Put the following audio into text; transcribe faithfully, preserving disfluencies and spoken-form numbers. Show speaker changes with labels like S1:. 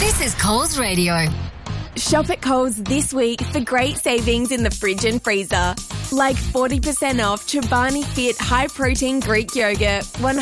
S1: This is Coles Radio.
S2: Shop at Coles this week for great savings in the fridge and freezer. Like forty percent off Chobani Fit High Protein Greek Yogurt, one